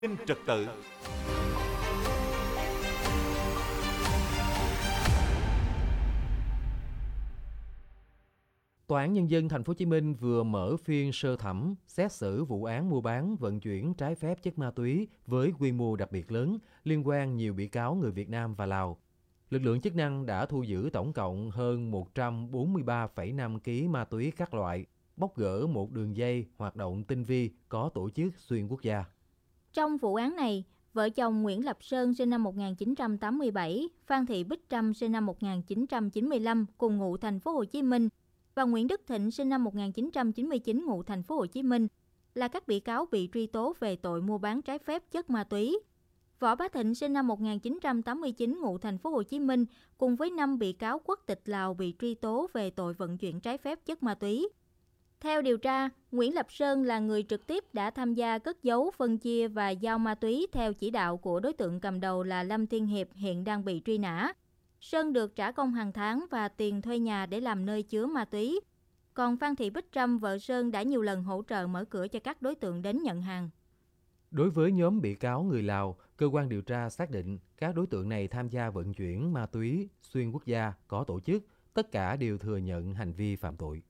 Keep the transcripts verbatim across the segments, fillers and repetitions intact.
Ninh trật tự. Tòa án Nhân dân Thành phố Hồ Chí Minh vừa mở phiên sơ thẩm xét xử vụ án mua bán vận chuyển trái phép chất ma túy với quy mô đặc biệt lớn liên quan nhiều bị cáo người Việt Nam và Lào. Lực lượng chức năng đã thu giữ tổng cộng hơn một trăm bốn mươi ba phẩy năm ki lô gam ma túy các loại, bóc gỡ một đường dây hoạt động tinh vi có tổ chức xuyên quốc gia. Trong vụ án này, vợ chồng Nguyễn Lập Sơn sinh năm một nghìn chín trăm tám mươi bảy, Phan Thị Bích Trâm sinh năm một nghìn chín trăm chín mươi lăm cùng ngụ Thành phố Hồ Chí Minh và Nguyễn Đức Thịnh sinh năm một nghìn chín trăm chín mươi chín ngụ Thành phố Hồ Chí Minh là các bị cáo bị truy tố về tội mua bán trái phép chất ma túy. Võ Bá Thịnh sinh năm một nghìn chín trăm tám mươi chín ngụ Thành phố Hồ Chí Minh cùng với năm bị cáo quốc tịch Lào bị truy tố về tội vận chuyển trái phép chất ma túy. Theo điều tra, Nguyễn Lập Sơn là người trực tiếp đã tham gia cất giấu, phân chia và giao ma túy theo chỉ đạo của đối tượng cầm đầu là Lâm Thiên Hiệp hiện đang bị truy nã. Sơn được trả công hàng tháng và tiền thuê nhà để làm nơi chứa ma túy. Còn Phan Thị Bích Trâm, vợ Sơn đã nhiều lần hỗ trợ mở cửa cho các đối tượng đến nhận hàng. Đối với nhóm bị cáo người Lào, cơ quan điều tra xác định các đối tượng này tham gia vận chuyển ma túy xuyên quốc gia có tổ chức, tất cả đều thừa nhận hành vi phạm tội.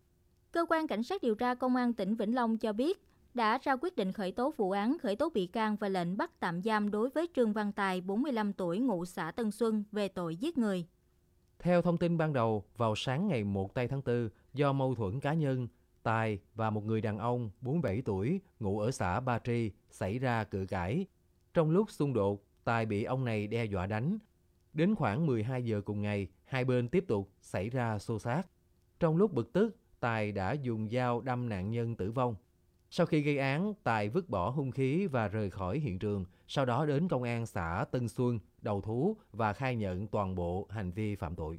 Cơ quan Cảnh sát điều tra Công an tỉnh Vĩnh Long cho biết đã ra quyết định khởi tố vụ án, khởi tố bị can và lệnh bắt tạm giam đối với Trương Văn Tài, bốn mươi lăm tuổi, ngụ xã Tân Xuân về tội giết người. Theo thông tin ban đầu, vào sáng ngày một tây tháng tư, do mâu thuẫn cá nhân, Tài và một người đàn ông bốn mươi bảy tuổi, ngụ ở xã Ba Tri, xảy ra cự cãi. Trong lúc xung đột, Tài bị ông này đe dọa đánh. Đến khoảng mười hai giờ cùng ngày, hai bên tiếp tục xảy ra xô xát. Trong lúc bực tức, Tài đã dùng dao đâm nạn nhân tử vong. Sau khi gây án, Tài vứt bỏ hung khí và rời khỏi hiện trường, sau đó đến công an xã Tân Xuân đầu thú và khai nhận toàn bộ hành vi phạm tội.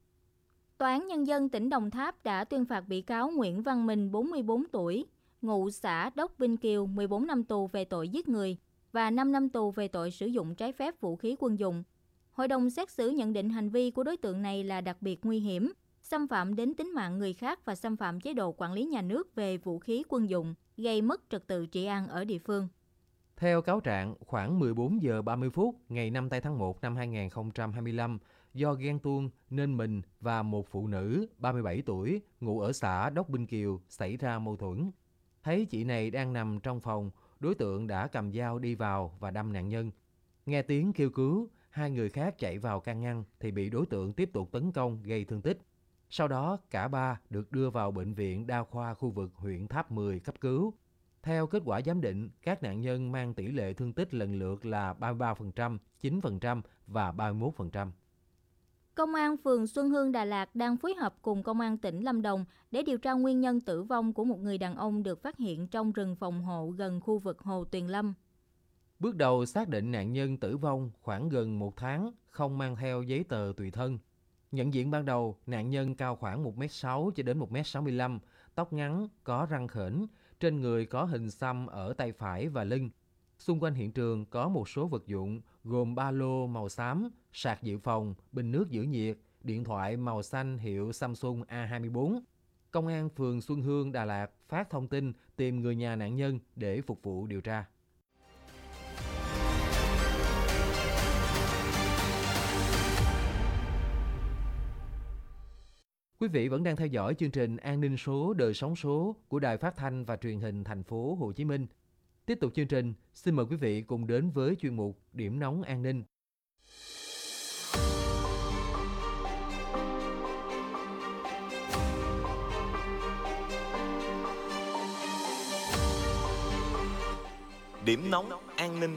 Tòa án Nhân dân tỉnh Đồng Tháp đã tuyên phạt bị cáo Nguyễn Văn Minh, bốn mươi bốn tuổi, ngụ xã Đốc Vinh Kiều, mười bốn năm tù về tội giết người và năm năm tù về tội sử dụng trái phép vũ khí quân dụng. Hội đồng xét xử nhận định hành vi của đối tượng này là đặc biệt nguy hiểm, xâm phạm đến tính mạng người khác và xâm phạm chế độ quản lý nhà nước về vũ khí quân dụng, gây mất trật tự trị an ở địa phương. Theo cáo trạng, khoảng mười bốn giờ ba mươi phút ngày năm tây tháng một năm hai nghìn không trăm hai mươi lăm, do ghen tuông nên mình và một phụ nữ ba mươi bảy tuổi ngụ ở xã Đốc Binh Kiều xảy ra mâu thuẫn. Thấy chị này đang nằm trong phòng, đối tượng đã cầm dao đi vào và đâm nạn nhân. Nghe tiếng kêu cứu, hai người khác chạy vào can ngăn thì bị đối tượng tiếp tục tấn công gây thương tích. Sau đó, cả ba được đưa vào bệnh viện đa khoa khu vực huyện Tháp mười cấp cứu. Theo kết quả giám định, các nạn nhân mang tỷ lệ thương tích lần lượt là ba mươi ba phần trăm, chín phần trăm và ba mươi mốt phần trăm. Công an phường Xuân Hương, Đà Lạt đang phối hợp cùng Công an tỉnh Lâm Đồng để điều tra nguyên nhân tử vong của một người đàn ông được phát hiện trong rừng phòng hộ gần khu vực Hồ Tuyền Lâm. Bước đầu xác định nạn nhân tử vong khoảng gần một tháng, không mang theo giấy tờ tùy thân. Nhận diện ban đầu, nạn nhân cao khoảng một mét sáu cho đến một mét sáu mươi lăm, tóc ngắn, có răng khểnh, trên người có hình xăm ở tay phải và lưng. Xung quanh hiện trường có một số vật dụng gồm ba lô màu xám, sạc dự phòng, bình nước giữ nhiệt, điện thoại màu xanh hiệu Samsung A hai mươi bốn. Công an phường Xuân Hương, Đà Lạt phát thông tin tìm người nhà nạn nhân để phục vụ điều tra. Quý vị vẫn đang theo dõi chương trình An ninh số, đời sống số của Đài Phát thanh và Truyền hình Thành phố Hồ Chí Minh. Tiếp tục chương trình, xin mời quý vị cùng đến với chuyên mục Điểm nóng an ninh. Điểm nóng an ninh.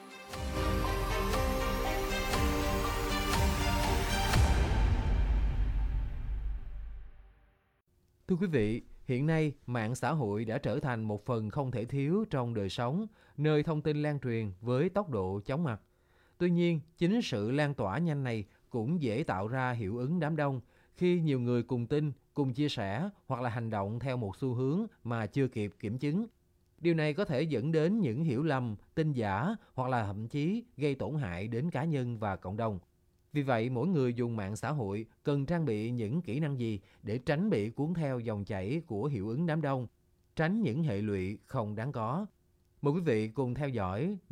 Thưa quý vị, hiện nay mạng xã hội đã trở thành một phần không thể thiếu trong đời sống, nơi thông tin lan truyền với tốc độ chóng mặt. Tuy nhiên, chính sự lan tỏa nhanh này cũng dễ tạo ra hiệu ứng đám đông khi nhiều người cùng tin, cùng chia sẻ hoặc là hành động theo một xu hướng mà chưa kịp kiểm chứng. Điều này có thể dẫn đến những hiểu lầm, tin giả hoặc là thậm chí gây tổn hại đến cá nhân và cộng đồng. Vì vậy, mỗi người dùng mạng xã hội cần trang bị những kỹ năng gì để tránh bị cuốn theo dòng chảy của hiệu ứng đám đông, tránh những hệ lụy không đáng có. Mời quý vị cùng theo dõi